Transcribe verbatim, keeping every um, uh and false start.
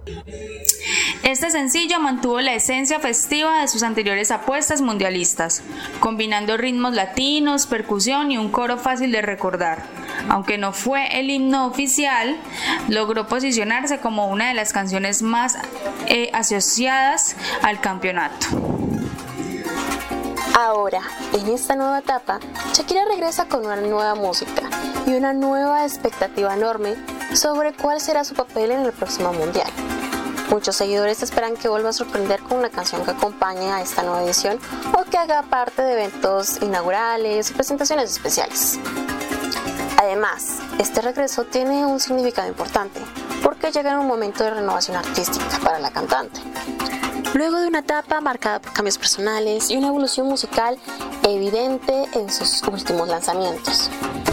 Este sencillo mantuvo la esencia festiva de sus anteriores apuestas mundialistas, combinando ritmos latinos, percusión y un coro fácil de recordar. Aunque no fue el himno oficial, logró posicionarse como una de las canciones más eh, asociadas al campeonato. Ahora, en esta nueva etapa, Shakira regresa con una nueva música y una nueva expectativa enorme sobre cuál será su papel en el próximo mundial. Muchos seguidores esperan que vuelva a sorprender con una canción que acompañe a esta nueva edición o que haga parte de eventos inaugurales o presentaciones especiales. Además, este regreso tiene un significado importante porque llega en un momento de renovación artística para la cantante. Luego de una etapa marcada por cambios personales y una evolución musical evidente en sus últimos lanzamientos.